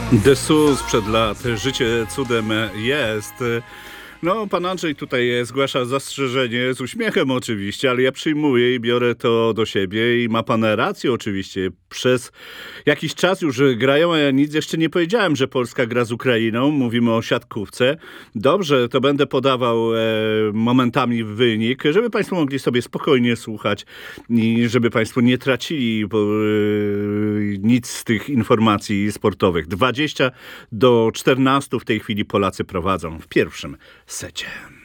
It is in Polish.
Dessous sprzed lat. Życie cudem jest. No, pan Andrzej tutaj zgłasza zastrzeżenie z uśmiechem oczywiście, ale ja przyjmuję i biorę to do siebie i ma pan rację oczywiście. Przez jakiś czas już grają, a ja nic jeszcze nie powiedziałem, że Polska gra z Ukrainą. Mówimy o siatkówce. Dobrze, to będę podawał momentami wynik, żeby państwo mogli sobie spokojnie słuchać i żeby państwo nie tracili nic z tych informacji sportowych. 20-14 w tej chwili Polacy prowadzą w pierwszym secie.